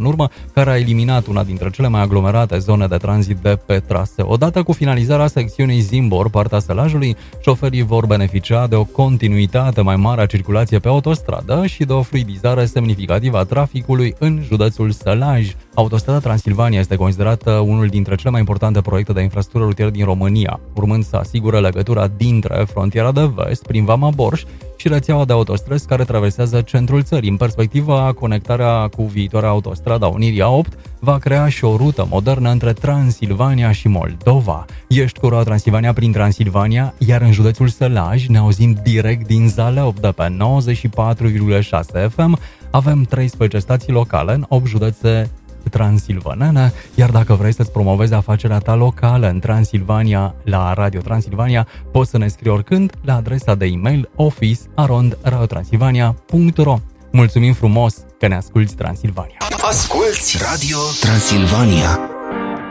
urmă, care a eliminat una dintre cele mai aglomerate zone de tranzit de pe traseu. Odată cu finalizarea secțiunii Zimbor, partea Sălajului, șoferii vor beneficia de o continuitate mai mare a circulației pe autostradă și de o fluidizare semnificativă a traficului în județul Sălaj. Autostrada Transilvania este considerată unul dintre cele mai importante proiecte de infrastructură rutieră din România, urmând să asigure legătura dintre frontiera de vest, prin Vama Borș, și rețeaua de autostrăzi care traversează centrul țării. În perspectiva, conectarea cu viitoarea autostrada Unirii A8 va crea și o rută modernă între Transilvania și Moldova. Ești cu Roa Transilvania prin Transilvania, iar în județul Sălaj ne auzim direct din Zaleop de pe 94,6 FM. Avem 13 stații locale în 8 județe transilvanene, iar dacă vrei să-ți promovezi afacerea ta locală în Transilvania la Radio Transilvania, poți să ne scrii oricând la adresa de e-mail office@radiotransilvania.ro. Mulțumim frumos că ne asculti, Transilvania! Asculți Radio Transilvania.